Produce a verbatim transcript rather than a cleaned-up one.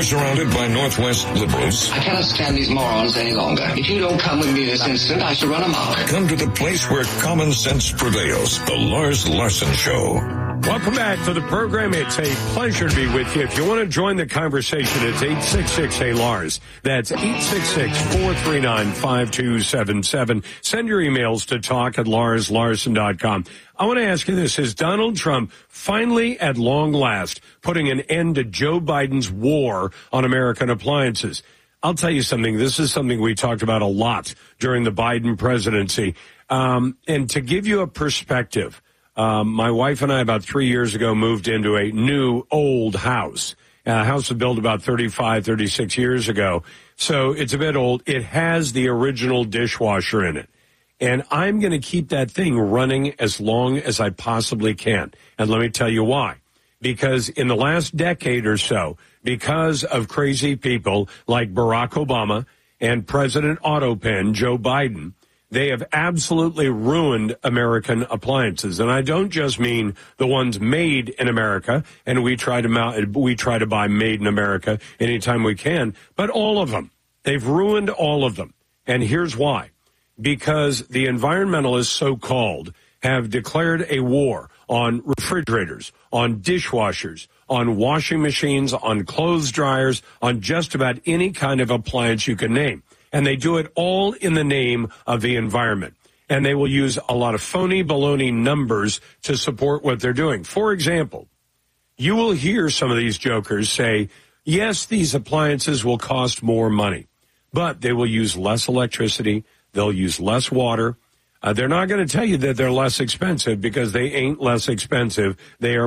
surrounded by Northwest liberals. I cannot stand these morons any longer. If you don't come with me this instant, I shall run amok. Come to the place where common sense prevails. The Lars Larson Show. Welcome back to the program. It's a pleasure to be with you. If you want to join the conversation, it's eight six six, A L A R S. That's eight six six, four three nine, five two seven seven. Send your emails to talk at lars larson dot com. I want to ask you this. Is Donald Trump finally, at long last, putting an end to Joe Biden's war on American appliances? I'll tell you something. This is something we talked about a lot during the Biden presidency. Um, and to give you a perspective, um, my wife and I about three years ago moved into a new old house. A house was built about thirty-five, thirty-six years ago. So it's a bit old. It has the original dishwasher in it. And I'm going to keep that thing running as long as I possibly can. And let me tell you why. Because in the last decade or so, because of crazy people like Barack Obama and President Autopen, Joe Biden, they have absolutely ruined American appliances. And I don't just mean the ones made in America, and we try to we try to buy made in America anytime we can, but all of them. They've ruined all of them. And here's why. Because the environmentalists, so-called, have declared a war on refrigerators, on dishwashers, on washing machines, on clothes dryers, on just about any kind of appliance you can name. And they do it all in the name of the environment. And they will use a lot of phony baloney numbers to support what they're doing. For example, you will hear some of these jokers say, yes, these appliances will cost more money, but they will use less electricity. They'll use less water. Uh, they're not going to tell you that they're less expensive because they ain't less expensive. They are